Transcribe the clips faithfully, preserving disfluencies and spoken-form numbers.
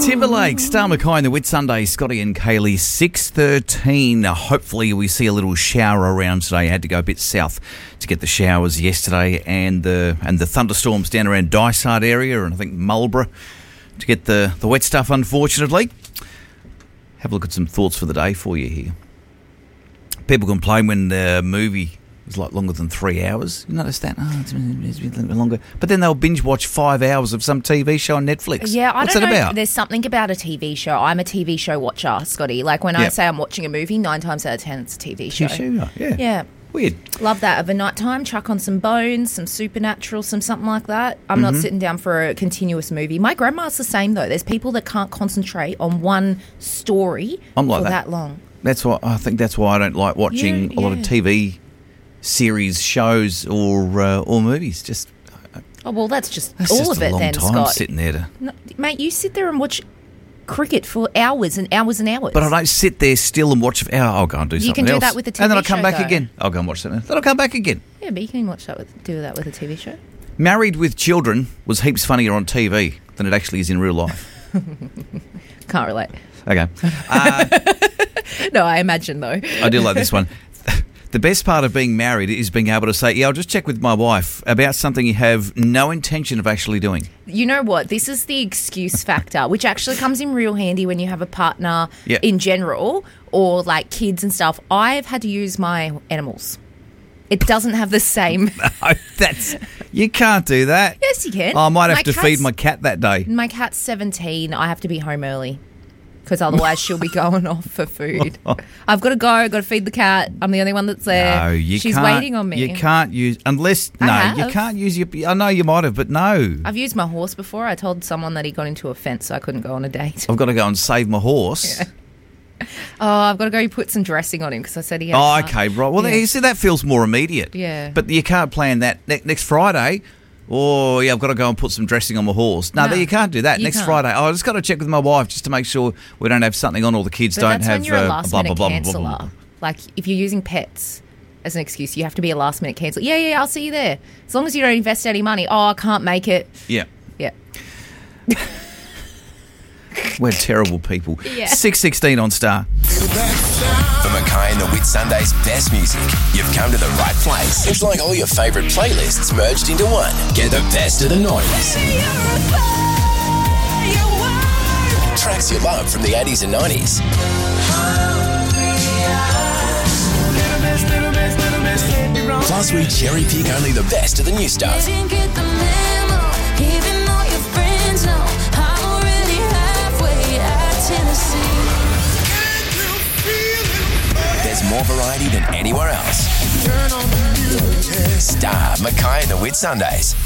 Timberlake, Star Mackay and the Whitsunday, Scotty and Kaylee, six thirteen. Hopefully we see a little shower around today. I had to go a bit south to get the showers yesterday, and the and the thunderstorms down around Dysart area and I think Marlborough to get the, the wet stuff, unfortunately. Have a look at some thoughts for the day for you here. People complain when the movie is like longer than three hours. You notice that? Oh, it's been, it's been a little bit longer. But then they'll binge watch five hours of some T V show on Netflix. Yeah, I What's don't that know. about? There's something about a T V show. I'm a T V show watcher, Scotty. Like when I Yep. say I'm watching a movie, nine times out of ten it's a T V show. T V show, yeah. Yeah. Weird. Love that. Of a night time, chuck on some Bones, some Supernatural, some something like that. I'm Mm-hmm. not sitting down for a continuous movie. My grandma's the same, though. There's people that can't concentrate on one story I'm like for that. that long. That's why I think that's why I don't like watching Yeah, a lot of yeah. T V series, shows, or uh, or movies. Just Oh, well, that's just that's all just of a it long then, time Scott. sitting there to. No, mate, you sit there and watch cricket for hours and hours and hours. But I don't sit there still and watch. Oh, I'll go and do You something can do else. that with a T V and then I'll come show, back though. again. I'll go and watch something. Then I'll come back again. Yeah, but you can watch that with, do that with a T V show. Married with Children was heaps funnier on T V than it actually is in real life. Can't relate. Okay. Uh, No, I imagine, though. I do like this one. The best part of being married is being able to say, yeah, I'll just check with my wife about something you have no intention of actually doing. You know what? This is the excuse factor, which actually comes in real handy when you have a partner Yeah. in general or like kids and stuff. I've had to use my animals. It doesn't have the same. No, that's you can't do that. Yes, you can. Oh, I might have My to cat's- feed my cat that day. My cat's seventeen. I have to be home early because otherwise she'll be going off for food. I've got to go. I've got to feed the cat. I'm the only one that's there. No, you She's can't. waiting on me. You can't use unless I no, you have. can't use your. I know you might have, but no. I've used my horse before. I told someone that he got into a fence, so I couldn't go on a date. I've got to go and save my horse. Yeah. Oh, I've got to go put some dressing on him because I said he had Oh, a- okay, right. Well, Yeah. you see, that feels more immediate. Yeah. But you can't plan that ne- next Friday. Oh, yeah, I've got to go and put some dressing on my horse. No, No, you can't do that. you Next can't. Friday. Oh, I just got to check with my wife just to make sure we don't have something on or the kids But don't that's have when you're uh, a last blah, minute blah, blah, blah, blah, blah. canceller. Like if you're using pets as an excuse, you have to be a last minute cancel. Yeah, yeah, I'll see you there. As long as you don't invest any money. Oh, I can't make it. Yeah. Yeah. We're terrible people. Yeah. six sixteen on Star. For Mackay and the Whitsunday's best music, you've come to the right place. It's like all your favourite playlists merged into one. Get the best of the nineties. Tracks you love from the eighties and nineties. Plus, we cherry pick only the best of the new stuff. There's more variety than anywhere else. Star, Mackay and the Whitsundays.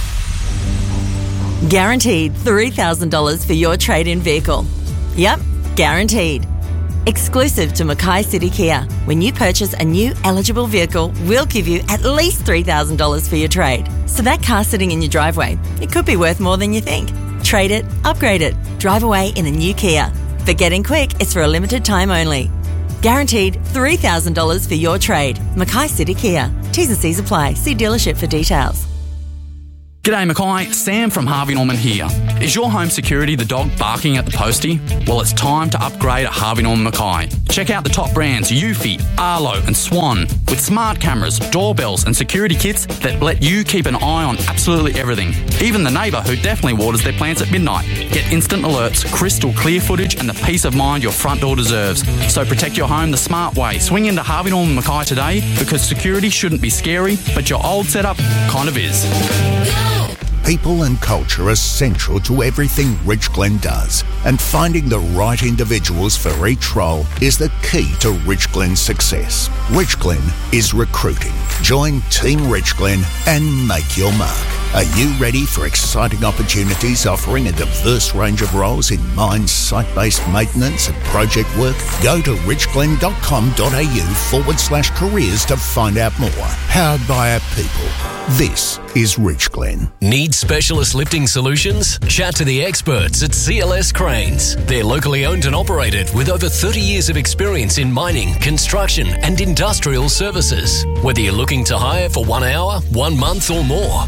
Guaranteed three thousand dollars for your trade-in vehicle. Yep, guaranteed. Exclusive to Mackay City Kia. When you purchase a new eligible vehicle, we'll give you at least three thousand dollars for your trade. So that car sitting in your driveway, it could be worth more than you think. Trade it, upgrade it, drive away in a new Kia. But get in quick, it's for a limited time only. Guaranteed three thousand dollars for your trade. Mackay City Kia. T's and C's apply. See dealership for details. G'day Mackay, Sam from Harvey Norman here. Is your home security the dog barking at the postie? Well, it's time to upgrade at Harvey Norman Mackay. Check out the top brands Eufy, Arlo and Swan with smart cameras, doorbells and security kits that let you keep an eye on absolutely everything. Even the neighbour who definitely waters their plants at midnight. Get instant alerts, crystal clear footage and the peace of mind your front door deserves. So protect your home the smart way. Swing into Harvey Norman Mackay today because security shouldn't be scary, but your old setup kind of is. People and culture are central to everything Rich Glen does, and finding the right individuals for each role is the key to Rich Glen's success. Rich Glen is recruiting. Join Team Rich Glen and make your mark. Are you ready for exciting opportunities offering a diverse range of roles in mines, site-based maintenance and project work? Go to richglen.com.au forward slash careers to find out more. Powered by our people. This is Rich Glen. Need specialist lifting solutions? Chat to the experts at C L S Cranes. They're locally owned and operated with over thirty years of experience in mining, construction and industrial services. Whether you're looking to hire for one hour, one month or more, C L S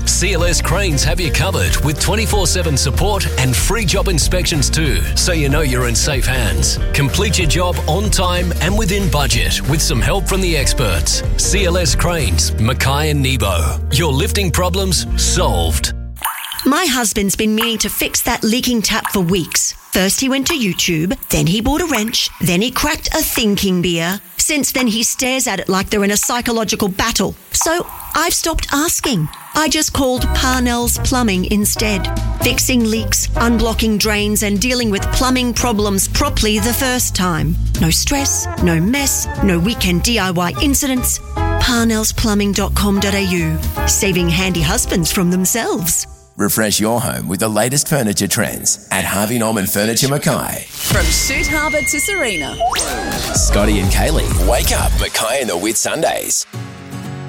S Cranes have you covered with twenty-four seven support and free job inspections too, so you know you're in safe hands. Complete your job on time and within budget with some help from the experts. C L S Cranes, Mackay and Nebo. Your lifting problems solved. My husband's been meaning to fix that leaking tap for weeks. First he went to YouTube, then he bought a wrench, then he cracked a thinking beer. Since then he stares at it like they're in a psychological battle. So I've stopped asking. I just called Parnell's Plumbing instead. Fixing leaks, unblocking drains and dealing with plumbing problems properly the first time. No stress, no mess, no weekend D I Y incidents. parnells plumbing dot com dot a u. Saving handy husbands from themselves. Refresh your home with the latest furniture trends at Harvey Norman Furniture Mackay. From Shute Harbour to Serena. Scotty and Kaylee, wake up Mackay and the Whit Sundays.